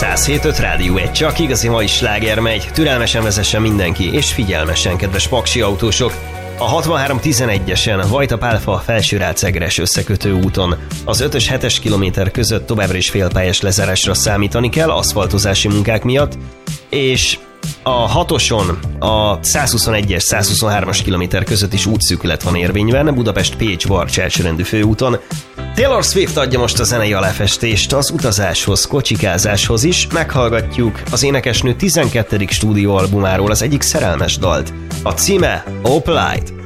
107.5 Rádió 1, csak igazi mai sláger megy, türelmesen vezessen mindenki, és figyelmesen, kedves paksi autósok! A 63-11-esen Vajta-Pálfa Felsőrácegres összekötő úton az 5-ös 7-es kilométer között továbbra is félpályás lezárásra számítani kell aszfaltozási munkák miatt, és a 6-oson a 121-es, 123-as kilométer között is útszűkület van érvényben, Budapest-Pécs-Barcs elsőrendű főúton. Taylor Swift adja most a zenei aláfestést az utazáshoz, kocsikázáshoz is, meghallgatjuk az énekesnő 12. stúdióalbumáról az egyik szerelmes dalt. A címe Opalite.